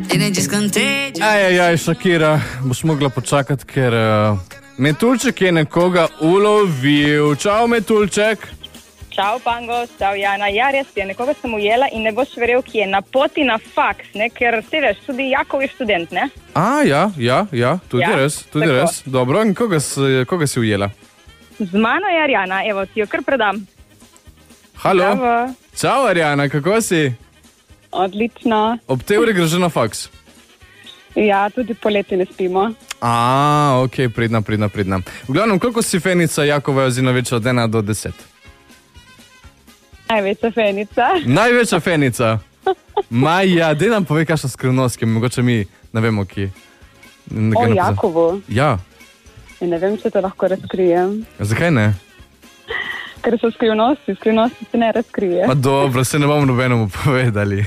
Ajajaj, Shakira, boš mogla počakati, ker Metulček je nekoga ulovil. Čau, Metulček. Čau, Pango, čau, Jana. Ja, res je, nekoga sem ujela in ne boš verjel, ki je na poti na faks, ne? Ker si veš, tudi Jakov je študent, ne? Ja, tudi res. Dobro, in koga si ujela? Z mano je Arjana, evo, ti jo kar predam. Halo. Bravo. Čau, Arjana, kako si? Odlično. Ob tej uri greš že na faks? Ja, tudi poleti ne spimo. Ok, pridna. V glavnem, koliko si fenica Jakova Jozinovića od 1 do 10? Največja fenica. Največja fenica? Maja, daj nam povej kakšna skrivnost, ki mogoče mi ne vemo, ki... O Jakovu? Ja. Ne vem, če to lahko razkrijem. Zakaj ne? Ker so skrivnosti se ne razkrije. Pa dobro, se ne bomo nobenemu povedali.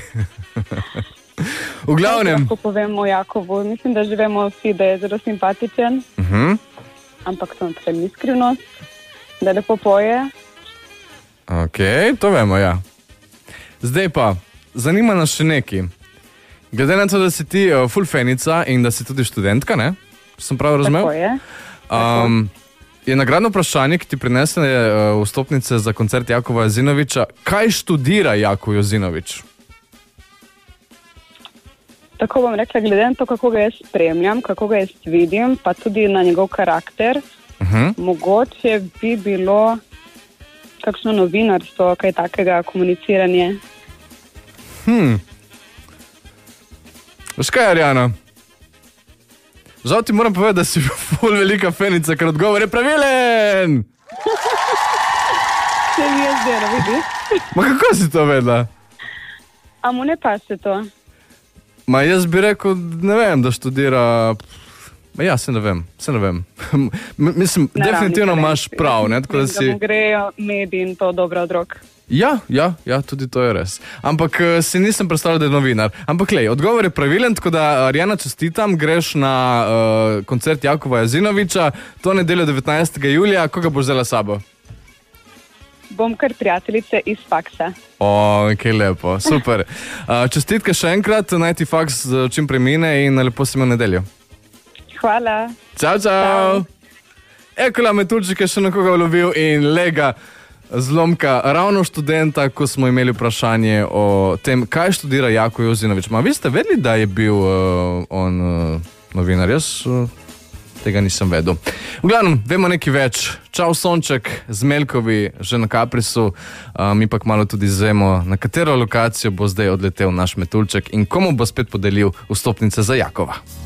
V glavnem... Lahko povem o Jakovu. Mislim, da živemo vsi, da je zelo simpatičen. Ampak to ni skrivnost. Da lepo poje. Ok, to vemo, ja. Zdaj pa, zanima nas še nekaj. Glede na to, da si ti ful fenica in da si tudi študentka, ne? Sem prav razumel? Tako je. Je nagradno vprašanje, ki ti prinese vstopnice za koncert Jakova Jozinovića. Kaj študira Jakov Jozinović? Tako bom rekla, glede na to, kako ga jaz spremljam, kako ga jaz vidim, pa tudi na njegov karakter, mogoče bi bilo kakšno novinarstvo, kaj takega, komuniciranje. Veš kaj, Arjana? Žal ti moram povedati, da si ful velika fenica, ker odgovor je pravilen! Se mi je zdelo, vidiš? Ma kako si to vedela? A mu ne paše to? Ma jaz bi rekel, ne vem, da študira... Ja, se ne vem. Mislim, definitivno imaš prav, ne? Tako da si... Da mu grejo mediji in to dobro od rok. Ja, tudi to je res. Ampak si nisem predstavljal, da je novinar. Ampak lej, odgovor je pravilen, tako da Arjana, čestitam, greš na koncert Jakova Jozinovića, to nedeljo 19. julija, koga boš vzela s sabo? Bom kar prijateljice iz faksa. Kaj lepo, super. Čestitke še enkrat, naj ti faks čim premine in lepo si imel nedeljo. Hvala. Čau. Ekola Metulček je še nekoga ulovil in lega zlomka ravno študenta, ko smo imeli vprašanje o tem, kaj študira Jakov Jozinović. Ma vi ste vedeli, da je bil on novinar? Jaz tega nisem vedel. V glavnem, vemo nekaj več. Čau, Sonček, z Melkovi, že na Kaprisu. Mi pa malo tudi zvemo, na katero lokacijo bo zdaj odletel naš Metulček in komu bo spet podelil vstopnice za Jakova.